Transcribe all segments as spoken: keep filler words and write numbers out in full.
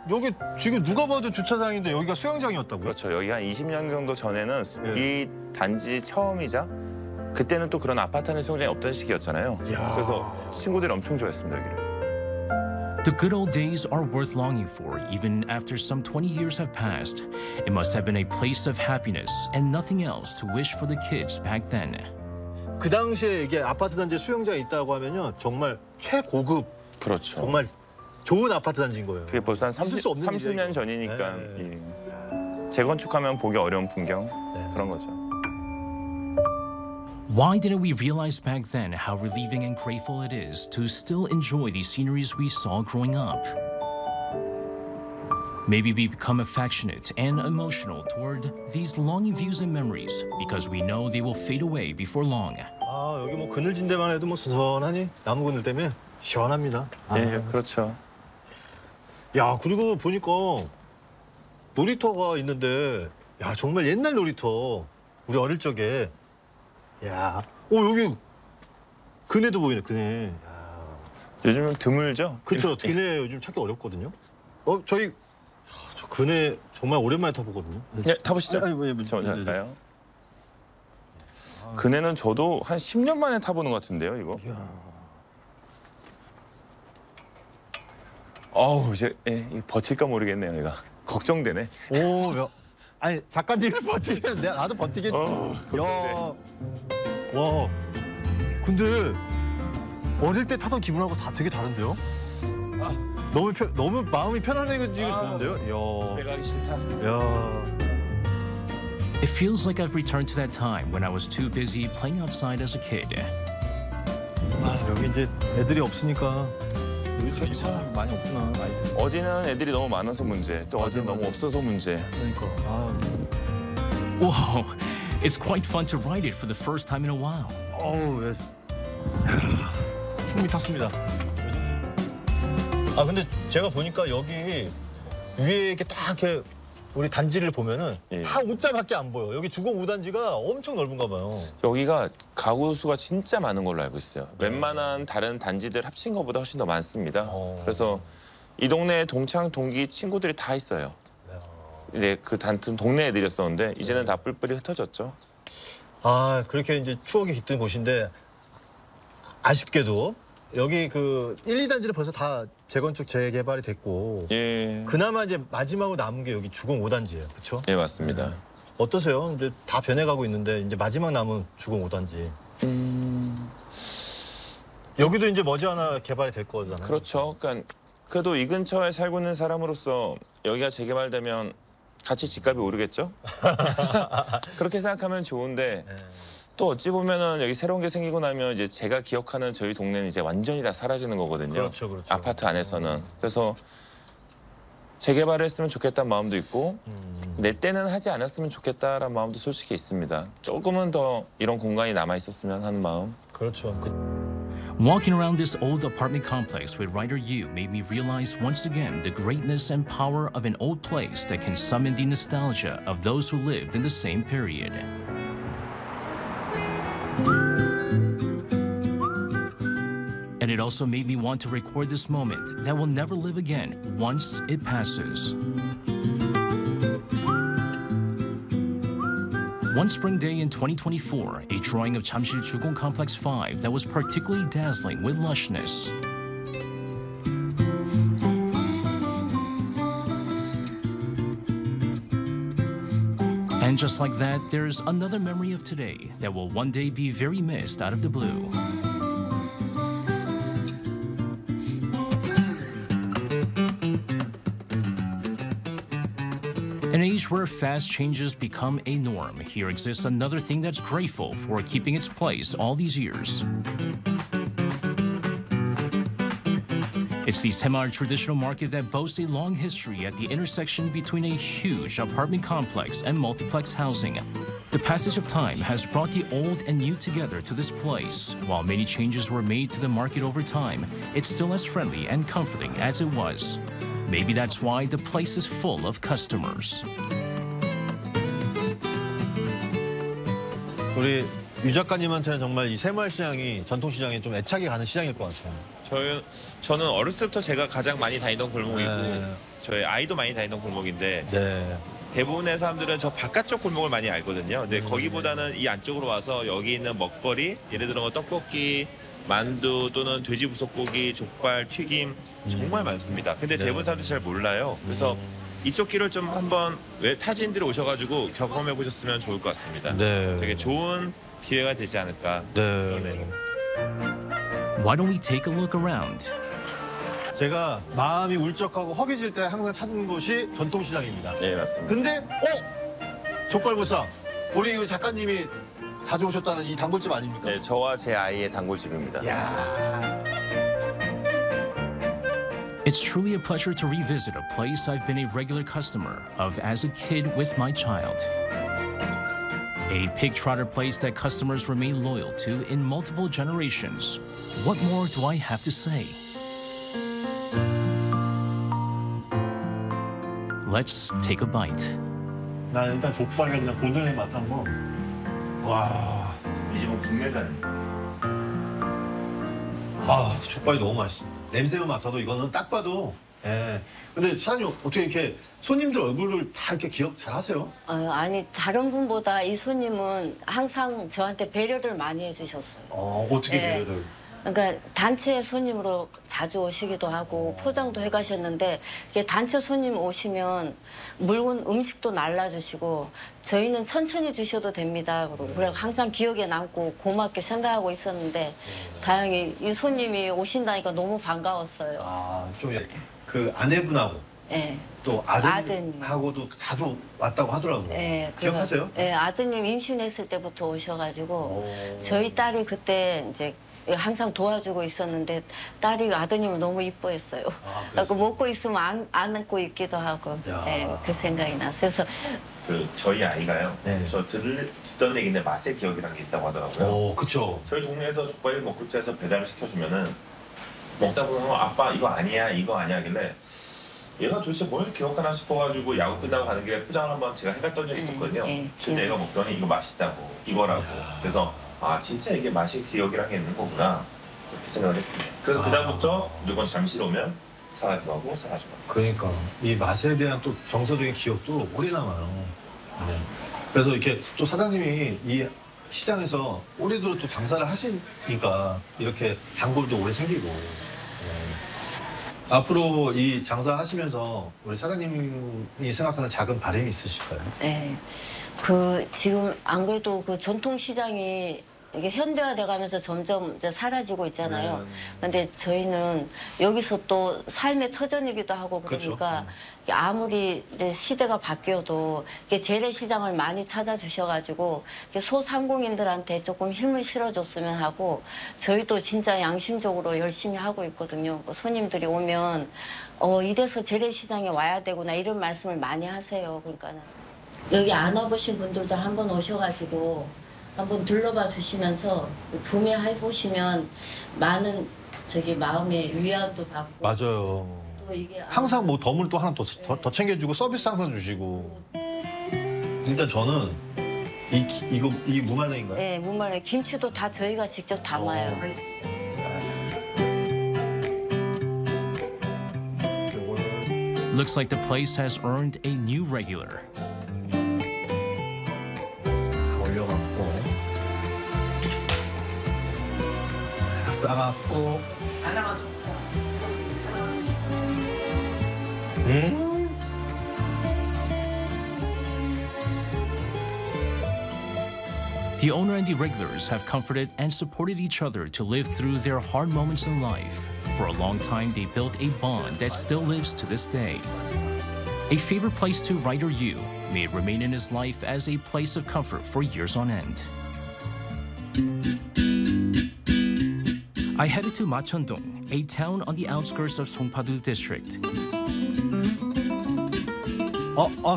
여기 지금 누가 봐도 주차장인데 여기가 수영장이었다고요? 그렇죠. 여기 한 이십 년 정도 전에는 예. 이 단지 처음이자 그때는 또 그런 아파트 안에 수영장이 없던 시기였잖아요. 이야. 그래서 친구들이 엄청 좋아했습니다, 여기를. The good old days are worth longing for, even after some twenty years have passed. It must have been a place of happiness and nothing else to wish for the kids back then. 그 당시에 이게 아파트 단지에 수영장이 있다고 하면요 정말 최고급 그렇죠. 정말 좋은 아파트 단지인 거예요. 그게 벌써 한 있을 삼십, 수 없는 삼십 년 일이에요, 전이니까 네. 예. 재건축하면 보기 어려운 풍경 네. 그런 거죠. Why didn't we realize back then how relieving and grateful it is to still enjoy these sceneries we saw growing up? Maybe we become affectionate and emotional toward these longing views and memories because we know they will fade away before long. 아 여기 뭐 그늘진 데만 해도 뭐 선선하니 나무 그늘 때문에 시원합니다. 아. 예, 그렇죠. 야 그리고 보니까 놀이터가 있는데 야 정말 옛날 놀이터 우리 어릴 적에 야, 오 여기 그네도 보이네 그네. 야. 요즘은 드물죠? 그렇죠. 그네 요즘 찾기 어렵거든요. 어 저희 야, 저 그네 정말 오랜만에 타보거든요. 예, 타보시죠. 아니, 아니, 아니, 저 네, 네. 할까요? 그네는 저도 한 십 년 만에 타보는 것 같은데요, 이거. 이야. 어우, 이제 예, 이거 버틸까 모르겠네요, 얘가. 걱정되네. 오, 야. 아니 작가님이 버티겠는데 나도 버티겠어. 어, 걱정돼. 와, 근데 어릴 때 타던 기분하고 다 되게 다른데요? 아. 너무 편, 너무 마음이 편안해지고 아. 좋은데요? 집에 가기 싫다. 야, 야. It feels like I've returned to that time when I was too busy playing outside as a kid. 아, 여기 이제 애들이 없으니까 여기 그렇죠. 사람이 많이 없구나 아이들. 어디는 애들이 너무 많아서 문제, 또 어디는 맞아, 너무 맞아. 없어서 문제. 그러니까 아, Whoa, it's quite fun to ride it for the first time in a while. 어우, 예. 충분히 탔습니다. 아 근데 제가 보니까 여기 위에 이렇게 딱 이렇게 우리 단지를 보면은 예. 다 옷자밖에 안 보여. 여기 주공 오 단지가 엄청 넓은가 봐요. 여기가 가구 수가 진짜 많은 걸로 알고 있어요. 웬만한 다른 단지들 합친 것보다 훨씬 더 많습니다. 어. 그래서 이 동네에 동창, 동기 친구들이 다 있어요. 네, 그 단튼 동네 애들이었었는데 이제는 다 뿔뿔이 흩어졌죠. 아 그렇게 이제 추억이 깃든 곳인데 아쉽게도 여기 그 일, 이 단지는 벌써 다 재건축 재개발이 됐고 예, 그나마 이제 마지막으로 남은 게 여기 주공 오 단지예요. 그렇죠? 예 맞습니다. 어떠세요? 이제 다 변해가고 있는데 이제 마지막 남은 주공 오 단지. 음, 여기도 이제 머지않아 개발이 될 거잖아요. 그렇죠. 그러니까 그래도 이 근처에 살고 있는 사람으로서 여기가 재개발되면 같이 집값이 오르겠죠? 그렇게 생각하면 좋은데 네. 또 어찌 보면은 여기 새로운 게 생기고 나면 이제 제가 기억하는 저희 동네는 이제 완전히 다 사라지는 거거든요. 그렇죠, 그렇죠. 아파트 안에서는. 그래서 재개발을 했으면 좋겠다는 마음도 있고 음. 내 때는 하지 않았으면 좋겠다라는 마음도 솔직히 있습니다. 조금은 더 이런 공간이 남아 있었으면 하는 마음. 그렇죠. 그, Walking around this old apartment complex with writer Yu made me realize once again the greatness and power of an old place that can summon the nostalgia of those who lived in the same period. And it also made me want to record this moment that will never live again once it passes. One spring day in twenty twenty-four, a drawing of Jamsil Jugong Complex five that was particularly dazzling with lushness. And just like that, there's another memory of today that will one day be very missed out of the blue. An age where fast changes become a norm, here exists another thing that's grateful for keeping its place all these years. It's the Semar traditional market that boasts a long history at the intersection between a huge apartment complex and multiplex housing. The passage of time has brought the old and new together to this place. While many changes were made to the market over time, it's still as friendly and comforting as it was. Maybe that's why the place is full of customers. 우리 유 작가님한테는 정말 이 새마을시장이 전통시장에 좀 애착이 가는 시장일 것 같아요. 저희, 저는 어렸을 때부터 제가 가장 많이 다니던 골목이고 네. 저희 아이도 많이 다니던 골목인데 네. 대부분의 사람들은 저 바깥쪽 골목을 많이 알거든요. 근데 거기보다는 이 안쪽으로 와서 여기 있는 먹거리, 예를 들어 뭐 떡볶이, 만두 또는 돼지 부속고기, 족발, 튀김 정말 많습니다. 근데 네. 대부분 사람들이 잘 몰라요. 그래서 이쪽 길을 좀 한번 외 타지인들이 오셔가지고 경험해 보셨으면 좋을 것 같습니다. 네. 되게 좋은 기회가 되지 않을까. 네. Why don't we take a look around? 제가 마음이 울적하고 허기질 때 항상 찾는 곳이 전통시장입니다. 네, 맞습니다. 근데 어? 족발보쌈. 우리 이 작가님이 자주 오셨다는 이 단골집 아닙니까? 네, 저와 제 아이의 단골집입니다. 야. It's truly a pleasure to revisit a place I've been a regular customer of as a kid with my child. A pig trotter place that customers remain loyal to in multiple generations. What more do I have to say? Let's take a bite. 나 일단 족발이 그냥 고등의 맛 한번. 와. 이 집은 국내산. 아, 족발이 너무 맛있어. 냄새만 맡아도 이거는 딱 봐도. 예. 근데 사장님 어떻게 이렇게 손님들 얼굴을 다 이렇게 기억 잘 하세요? 어, 아니 다른 분보다 이 손님은 항상 저한테 배려를 많이 해주셨어요. 어, 어떻게 예. 배려를? 그러니까 단체 손님으로 자주 오시기도 하고 포장도 해가셨는데 이게 단체 손님 오시면 물건 음식도 날라주시고 저희는 천천히 주셔도 됩니다. 그리고 그래 항상 기억에 남고 고맙게 생각하고 있었는데 다행히 이 손님이 오신다니까 너무 반가웠어요. 아, 좀 그 아내분하고 예. 또 아드님하고도 자주 왔다고 하더라고요. 예, 기억하세요? 그래서, 예, 아드님 임신했을 때부터 오셔가지고 오. 저희 딸이 그때 이제 항상 도와주고 있었는데 딸이 아드님을 너무 이뻐했어요. 아, 그래서 먹고 있으면 안, 안 안고 있기도 하고 야. 예, 그 생각이 났어요. 그래서 그 저희 아이가요. 네. 저 들, 듣던 얘기인데 맛의 기억이라는 게 있다고 하더라고요. 오, 그쵸. 저희 동네에서 족발을 먹을 때에서 배달을 시켜주면은 먹다 보면 아빠 이거 아니야 이거 아니야 하길래 얘가 도대체 뭘 기억하나 싶어가지고 야구 끝나고 가는 길에 포장을 한번 제가 해갔던 적이 있었거든요. 네, 네. 근데 얘가 먹더니 이거 맛있다고 이거라고. 그래서 아 진짜 이게 맛의 기억이란 게 있는 거구나 이렇게 생각을 했습니다. 그래서 그다음부터 무조건 잠실 오면 사가지고 하고 사가지고 하고. 그러니까 이 맛에 대한 또 정서적인 기억도 오래 남아요. 네. 그래서 이렇게 또 사장님이 이 시장에서 오래도록 또 장사를 하시니까 이렇게 단골도 오래 생기고. 네. 앞으로 이 장사 하시면서 우리 사장님이 생각하는 작은 바람이 있으실까요? 네. 그 지금 안 그래도 그 전통 시장이 이게 현대화돼 가면서 점점 이제 사라지고 있잖아요. 네. 근데 저희는 여기서 또 삶의 터전이기도 하고 그러니까 이게 아무리 이제 시대가 바뀌어도 이게 재래시장을 많이 찾아주셔가지고 이게 소상공인들한테 조금 힘을 실어줬으면 하고 저희도 진짜 양심적으로 열심히 하고 있거든요. 그 손님들이 오면 어 이래서 재래시장에 와야 되구나 이런 말씀을 많이 하세요. 그러니까는 여기 안 와보신 분들도 한번 오셔가지고 한번 둘러봐 주시면서 구매해 보시면 많은 저기 마음의 위안도 받고 맞아요. 또 이게 항상 뭐 덤을 또 하나 더, 더, 더 챙겨주고 서비스 항상 주시고. 일단 저는 이 기- 이거 이 무말랭인가요? 네, 무말랭 김치도 다 저희가 직접 담아요. 요거는 Looks like the place has earned a new regular. 올려갖고 싸갖고 음? The owner and the regulars have comforted and supported each other to live through their hard moments in life. For a long time, they built a bond that still lives to this day. A favorite place to write or you may remain in his life as a place of comfort for years on end. I headed to Machondong, a town on the outskirts of Songpadu district. 어, 어.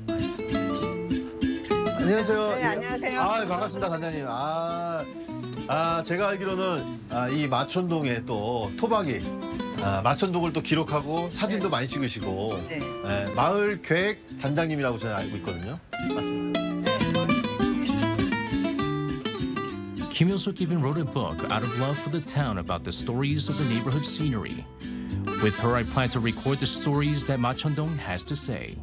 안녕하세요. 네, 예. 안녕하세요. 아, 반갑습니다, 단장님. 아, 아, 제가 알기로는 아, 이 마천동에 또 토박이 아, 마천동을 또 기록하고 사진도 네. 많이 찍으시고 네. 예, 마을 계획 단장님이라고 저는 알고 있거든요. 맞습니다. Kim Il-suk even wrote a book out of love for the town about the stories of the neighborhood scenery. With her, I plan to record the stories that Machondong has to say.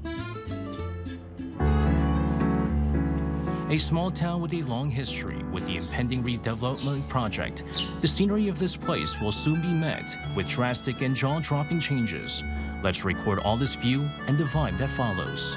A small town with a long history, with the impending redevelopment project, the scenery of this place will soon be met with drastic and jaw-dropping changes. Let's record all this view and the vibe that follows.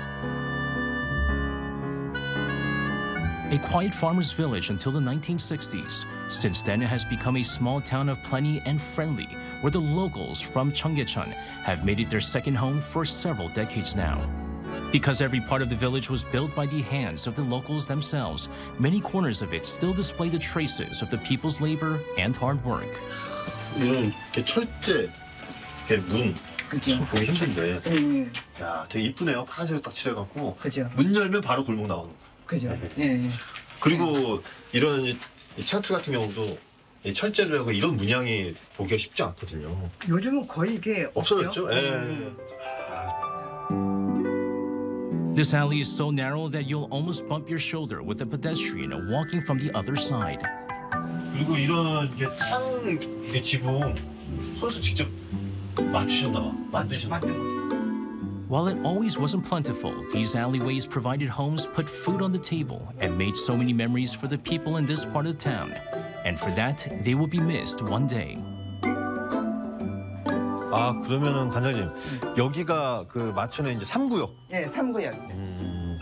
A quiet farmer's village until the nineteen sixties. Since then, it has become a small town of plenty and friendly, where the locals from Cheonggyecheon have made it their second home for several decades now. Because every part of the village was built by the hands of the locals themselves, many corners of it still display the traces of the people's labor and hard work. 이런 이렇게 철제, 이렇게 문, 참 보기 힘든데. 예, 야, 되게 이쁘네요. 파란색으로 딱 칠해갖고. 그죠. 문 열면 바로 골목 나오는 거. 그죠. 예, 예. 그리고 이런 이, 이 창틀 같은 경우도 이 철제를 하고 이런 문양이 보기가 쉽지 않거든요. 요즘은 거의 이게 없죠. 없어졌죠? 예. 음. This alley is so narrow that you'll almost bump your shoulder with a pedestrian walking from the other side. 그리고 이런 이게 창 이게 지붕 손수 직접 맞추셨나 봐. 만드셨나 봐. While it always wasn't plentiful, these alleyways provided homes, put food on the table, and made so many memories for the people in this part of town. And for that, they will be missed one day. 아 그러면은 관장님 여기가 그 마천의 이제 삼 구역. 예, 삼구역. 음.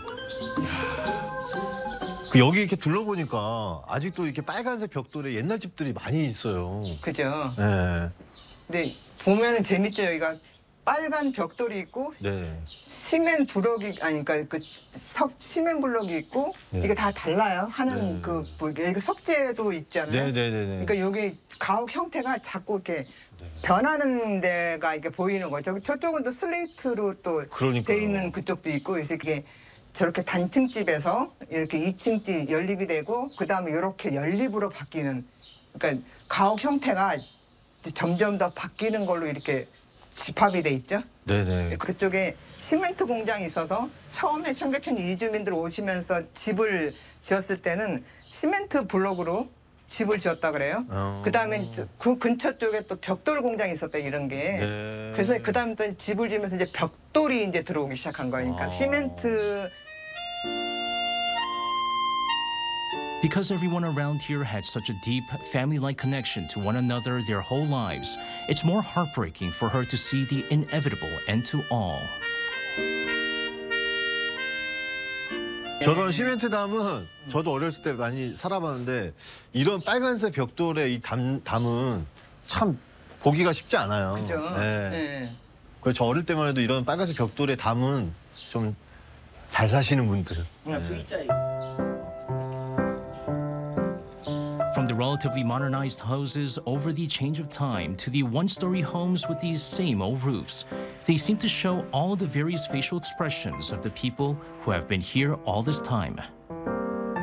그 여기 이렇게 둘러보니까 아직도 이렇게 빨간색 벽돌에 옛날 집들이 많이 있어요. 그죠. 네. 근데 보면은 재밌죠. 여기가 빨간 벽돌이 있고 네. 시멘 블록이 아니 그러니까 그 석 시멘 블록이 있고 네. 이게 다 달라요. 하는 네. 그 뭐 여기 석재도 있잖아요. 네네네. 그러니까 여기 가옥 형태가 자꾸 이렇게 변하는 데가 이렇게 보이는 거죠. 저쪽은 또 슬레이트로 또 그러니까요. 돼 있는 그쪽도 있고 그래서 이게 저렇게 단층집에서 이렇게 이 층집 연립이 되고 그 다음에 이렇게 연립으로 바뀌는 그러니까 가옥 형태가 점점 더 바뀌는 걸로 이렇게 집합이 돼 있죠. 네네. 그쪽에 시멘트 공장이 있어서 처음에 청계천 이주민들 오시면서 집을 지었을 때는 시멘트 블록으로 집을 지었다 그래요. 어. 그다음에 그 근처 쪽에 또 벽돌 공장이 있었다 이런 게. 네. 그래서 그다음에 또 집을 지으면서 이제 벽돌이 이제 들어오기 시작한 거니까 아. 시멘트. Because everyone around here had such a deep, family-like connection to one another their whole lives, it's more heartbreaking for her to see the inevitable end to all. 저런 시멘트 담은 저도 어렸을 때 많이 살아봤는데 이런 빨간색 벽돌의 이 담, 담은 참 보기가 쉽지 않아요. 그죠. 네. 네. 그래서 저 어릴 때만 해도 이런 빨간색 벽돌의 담은 좀 잘 사시는 분들. From the relatively modernized houses over the change of time to the one-story homes with these same old roofs, they seem to show all the various facial expressions of the people who have been here all this time.